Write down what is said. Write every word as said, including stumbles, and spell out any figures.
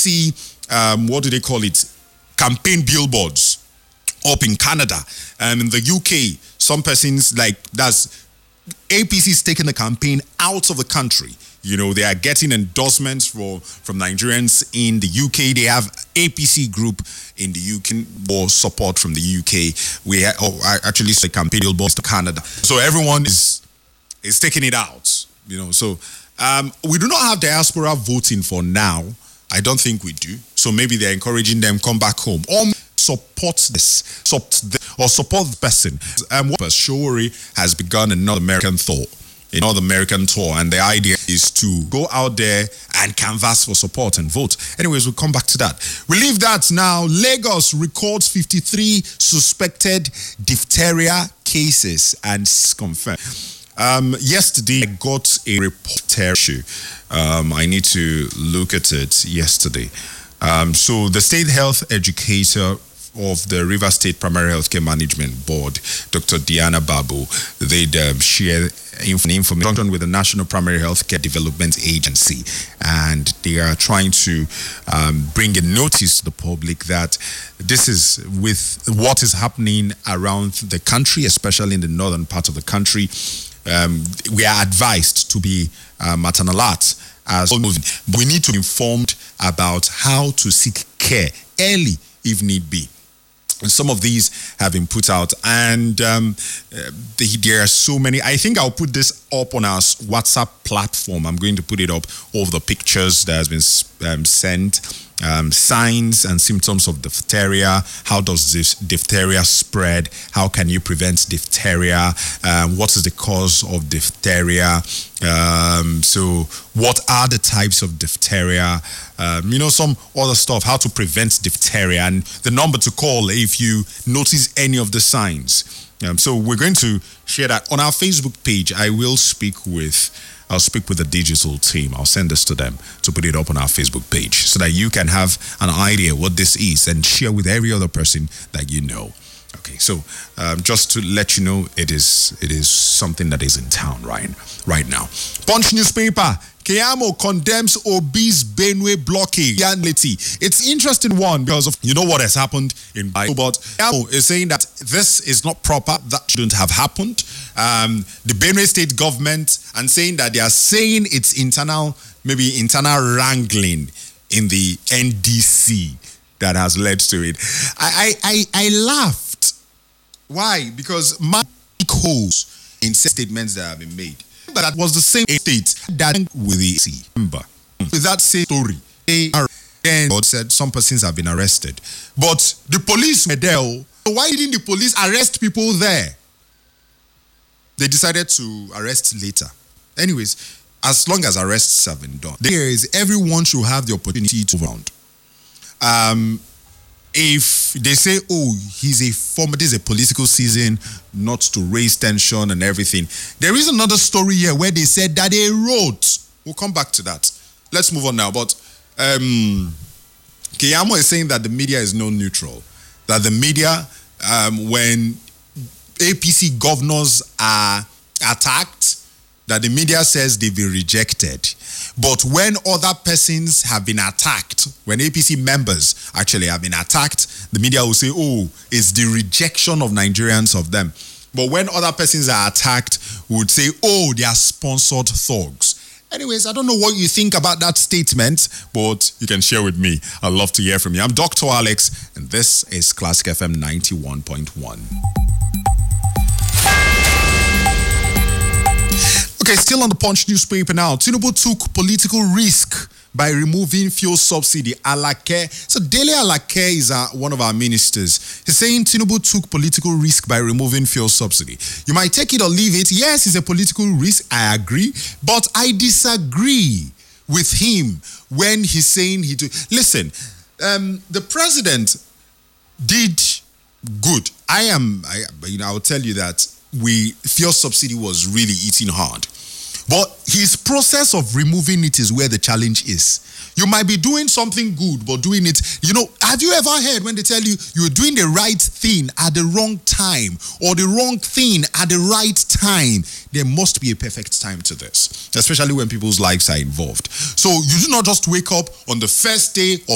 see, um, what do they call it, campaign billboards up in Canada. Um, in the U K, some persons like, that's, A P C is taking the campaign out of the country. You know, they are getting endorsements for, from Nigerians in the U K. They have A P C group in the U K or support from the U K. We ha- oh, I actually say campaign billboards to Canada. So everyone is is taking it out. You know, so um, we do not have diaspora voting for now. I don't think we do. So maybe they're encouraging them come back home or support this, support this or support the person. Um, Showore has begun another American tour, another American tour, and the idea is to go out there and canvass for support and vote. Anyways, we'll come back to that. We leave that now. Lagos records fifty-three suspected diphtheria cases and confirmed. Um, yesterday, I got a report issue. Um, I need to look at it yesterday. Um, so the state health educator of the River State Primary Healthcare Management Board, Doctor Diana Babu, they um, share information with the National Primary Healthcare Development Agency, and they are trying to um, bring a notice to the public that this is with what is happening around the country, especially in the northern part of the country. Um, we are advised to be um, at an alert as moving. But we need to be informed about how to seek care early if need be. And some of these have been put out, and um, uh, the, there are so many. I think I'll put this up on our WhatsApp platform. I'm going to put it up, all the pictures that has been um, sent, um, signs and symptoms of diphtheria. How does this diphtheria spread? How can you prevent diphtheria? Um, what is the cause of diphtheria? Um, so what are the types of diphtheria? Um, you know, some other stuff, how to prevent diphtheria, and the number to call if you notice any of the signs. Um, so we're going to share that on our Facebook page. I will speak with, I'll speak with the digital team. I'll send this to them to put it up on our Facebook page so that you can have an idea what this is and share with every other person that you know. Okay, so um, just to let you know, it is it is something that is in town right, right now. Punch newspaper. Keyamo condemns Obi's Benue blockade. It's interesting one because of, you know what has happened in Bible, but Keyamo is saying that this is not proper, that shouldn't have happened. Um, the Benue state government and saying that they are saying it's internal, maybe internal wrangling in the N D C that has led to it. I I I, I laughed. Why? Because my holes in statements that have been made. But that was the same state that with the C. Remember, with that same story, they are and God said some persons have been arrested. But the police were there. So why didn't the police arrest people there? They decided to arrest later. Anyways, as long as arrests have been done, there is everyone should have the opportunity to round. Um, if they say, oh, he's a former, this is a political season, not to raise tension and everything. There is another story here where they said that they wrote. We'll come back to that. Let's move on now. But um, Keyamo is saying that the media is no neutral. That the media, um, when A P C governors are attacked, that the media says they've been rejected. But when other persons have been attacked, when A P C members actually have been attacked, the media will say, oh, it's the rejection of Nigerians of them. But when other persons are attacked, we would say, oh, they are sponsored thugs. Anyways, I don't know what you think about that statement, but you can share with me. I'd love to hear from you. I'm Doctor Alex, and this is Classic F M ninety-one point one. Okay, still on the Punch newspaper now. Tinubu took political risk by removing fuel subsidy. Alake. So Dele Alake is uh, one of our ministers. He's saying Tinubu took political risk by removing fuel subsidy. You might take it or leave it. Yes, it's a political risk. I agree. But I disagree with him when he's saying he took. Listen, um, the president did good. I am, I, you know, I will tell you that we fuel subsidy was really eating hard. But his process of removing it is where the challenge is. You might be doing something good, but doing it, you know, have you ever heard when they tell you you're doing the right thing at the wrong time or the wrong thing at the right time? There must be a perfect time to this, especially when people's lives are involved. So you do not just wake up on the first day of